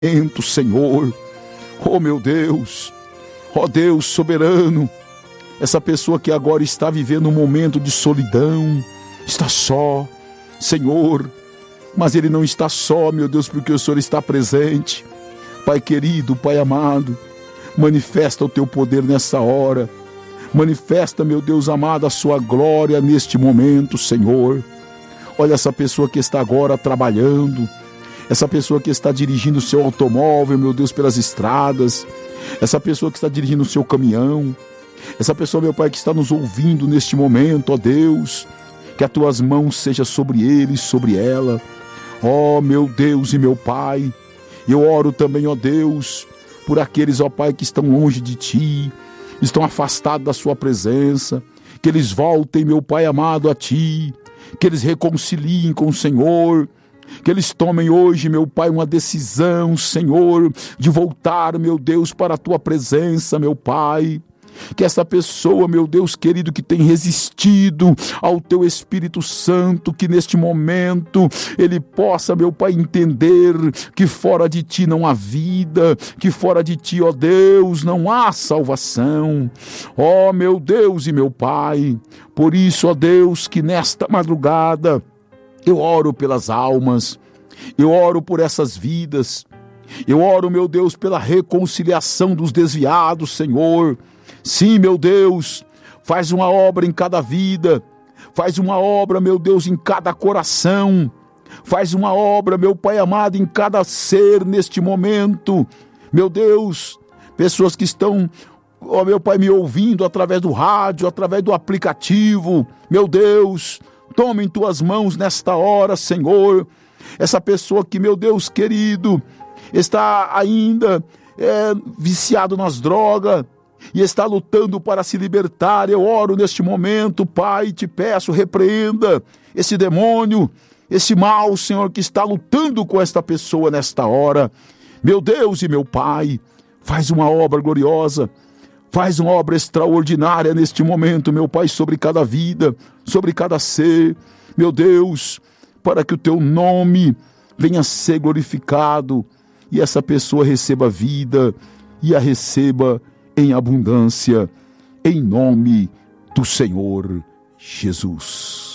Senhor. Oh meu Deus, ó Deus soberano, essa pessoa que agora está vivendo um momento de solidão, está só, Senhor, mas ele não está só, meu Deus, porque o Senhor está presente. Pai querido, Pai amado, manifesta o teu poder nessa hora, manifesta, meu Deus amado, a sua glória neste momento, Senhor. Olha essa pessoa que está agora trabalhando, essa pessoa que está dirigindo o seu automóvel, meu Deus, pelas estradas, essa pessoa que está dirigindo o seu caminhão, essa pessoa, meu Pai, que está nos ouvindo neste momento, ó Deus, que as tuas mãos sejam sobre ele e sobre ela. Ó meu Deus e meu Pai, eu oro também, ó Deus, por aqueles, ó Pai, que estão longe de Ti, estão afastados da Sua presença, que eles voltem, meu Pai amado, a Ti, que eles reconciliem com o Senhor, que eles tomem hoje, meu Pai, uma decisão, Senhor, de voltar, meu Deus, para a Tua presença, meu Pai. Que essa pessoa, meu Deus querido, que tem resistido ao Teu Espírito Santo, que neste momento ele possa, meu Pai, entender que fora de Ti não há vida, que fora de Ti, ó Deus, não há salvação. Ó meu Deus e meu Pai, por isso, ó Deus, que nesta madrugada eu oro pelas almas, eu oro por essas vidas, eu oro, meu Deus, pela reconciliação dos desviados, Senhor. Sim, meu Deus, faz uma obra em cada vida, faz uma obra, meu Deus, em cada coração, faz uma obra, meu Pai amado, em cada ser neste momento. Meu Deus, pessoas que estão, ó meu Pai, me ouvindo através do rádio, através do aplicativo, meu Deus, toma em Tuas mãos nesta hora, Senhor, essa pessoa que, meu Deus querido, está ainda viciado nas drogas, e está lutando para se libertar. Eu oro neste momento, Pai, te peço, repreenda esse demônio, esse mal, Senhor, que está lutando com esta pessoa nesta hora. Meu Deus e meu Pai, faz uma obra gloriosa, faz uma obra extraordinária neste momento, meu Pai, sobre cada vida, sobre cada ser, meu Deus, para que o Teu nome venha ser glorificado e essa pessoa receba vida e a receba em abundância, em nome do Senhor Jesus.